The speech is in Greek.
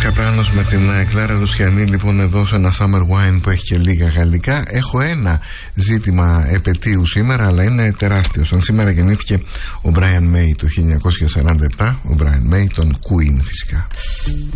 Καπράνος με την Κλάρα Λουσιανή, λοιπόν, εδώ σε ένα Summer Wine που έχει και λίγα γαλλικά. Έχω ένα ζήτημα επετείου σήμερα, αλλά είναι τεράστιο. Αν σήμερα γεννήθηκε ο Brian May το 1947, ο Brian May, τον Queen φυσικά.